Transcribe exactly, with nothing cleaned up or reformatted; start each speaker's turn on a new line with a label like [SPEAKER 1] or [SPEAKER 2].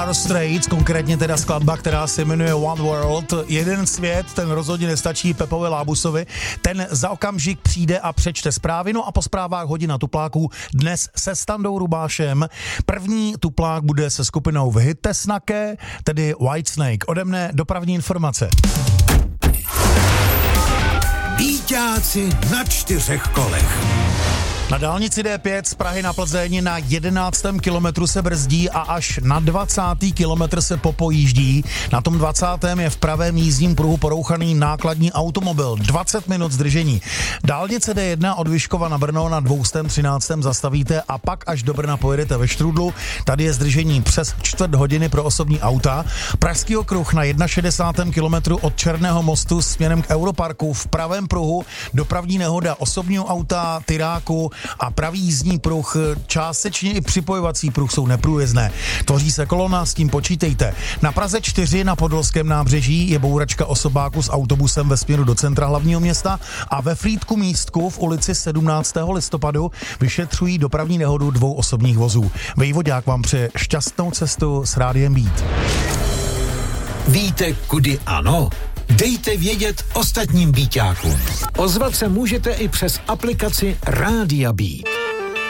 [SPEAKER 1] Straits, konkrétně teda skladba, která se jmenuje One World, jeden svět, ten rozhodně nestačí Pepovi Lábusovi, ten za okamžik přijde a přečte zprávy, no a po zprávách hodina tupláků dnes se Standou Rubášem. První tuplák bude se skupinou Vhytesnake, tedy Whitesnake. Ode mne dopravní informace.
[SPEAKER 2] Býťáci na čtyřech kolech.
[SPEAKER 1] Na dálnici D pět z Prahy na Plzeň na jedenáctém kilometru se brzdí a až na dvacátém kilometr se popojíždí. Na tom dvacátém je v pravém jízdním pruhu porouchaný nákladní automobil. dvacet minut zdržení. Dálnice D jedna od Vyškova na Brno na dvě třináct zastavíte a pak až do Brna pojedete ve Štrudlu. Tady je zdržení přes čtvrt hodiny pro osobní auta. Pražský okruh na šedesátém prvním kilometru od Černého mostu směrem k Europarku v pravém pruhu dopravní nehoda osobního auta, tyráku a pravý jízdní pruh, částečně i připojovací pruh jsou neprůjezdné. Tvoří se kolona, s tím počítejte. Na Praze čtyři na Podolském nábřeží je bouračka osobáku s autobusem ve směru do centra hlavního města a ve Frýdku Místku v ulici sedmnáctého listopadu vyšetřují dopravní nehodu dvou osobních vozů. Vejvodák vám přeje šťastnou cestu s Rádiem Beat.
[SPEAKER 2] Víte, kudy ano? Dejte vědět ostatním býťákům. Ozvat se můžete i přes aplikaci Rádia Beat.